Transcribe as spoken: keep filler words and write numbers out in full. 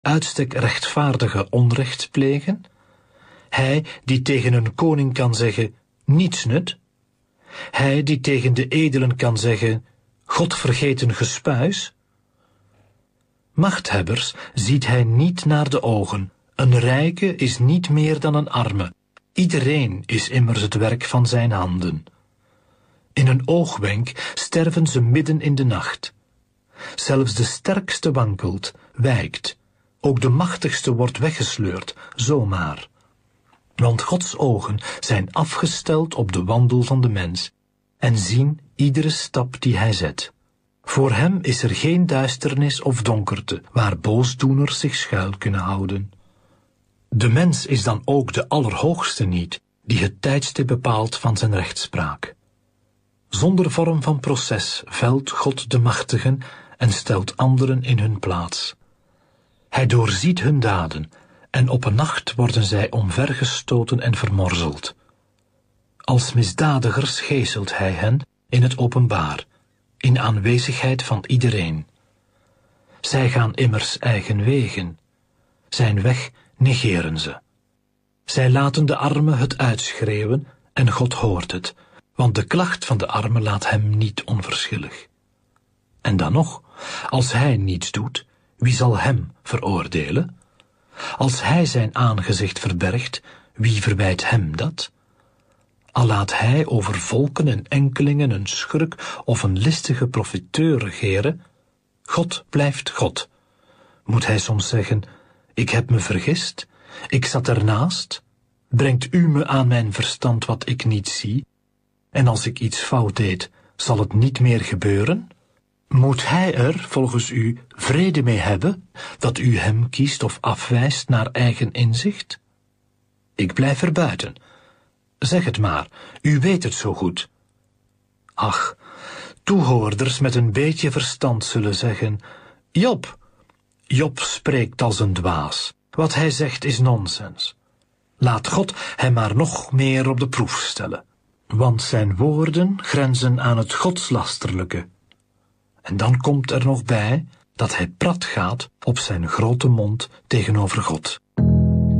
uitstek rechtvaardige onrecht plegen? Hij die tegen een koning kan zeggen, niets nut? Hij die tegen de edelen kan zeggen, godvergeten gespuis? Machthebbers ziet hij niet naar de ogen. Een rijke is niet meer dan een arme. Iedereen is immers het werk van zijn handen. In een oogwenk sterven ze midden in de nacht. Zelfs de sterkste wankelt, wijkt. Ook de machtigste wordt weggesleurd, zomaar. Want Gods ogen zijn afgesteld op de wandel van de mens en zien iedere stap die hij zet. Voor hem is er geen duisternis of donkerte, waar boosdoeners zich schuil kunnen houden. De mens is dan ook de Allerhoogste niet, die het tijdstip bepaalt van zijn rechtspraak. Zonder vorm van proces velt God de machtigen en stelt anderen in hun plaats. Hij doorziet hun daden, en op een nacht worden zij omvergestoten en vermorzeld. Als misdadigers geeselt hij hen in het openbaar, in aanwezigheid van iedereen. Zij gaan immers eigen wegen. Zijn weg negeren ze. Zij laten de armen het uitschreeuwen en God hoort het, want de klacht van de armen laat hem niet onverschillig. En dan nog, als hij niets doet, wie zal hem veroordelen? Als hij zijn aangezicht verbergt, wie verwijt hem dat? Al laat hij over volken en enkelingen een schurk of een listige profiteur regeren, God blijft God. Moet hij soms zeggen, ik heb me vergist, ik zat ernaast, brengt u me aan mijn verstand wat ik niet zie, en als ik iets fout deed, zal het niet meer gebeuren? Moet hij er, volgens u, vrede mee hebben, dat u hem kiest of afwijst naar eigen inzicht? Ik blijf er buiten. Zeg het maar, u weet het zo goed. Ach, toehoorders met een beetje verstand zullen zeggen, Job, Job spreekt als een dwaas. Wat hij zegt is nonsens. Laat God hem maar nog meer op de proef stellen, want zijn woorden grenzen aan het godslasterlijke. En dan komt er nog bij dat hij prat gaat op zijn grote mond tegenover God.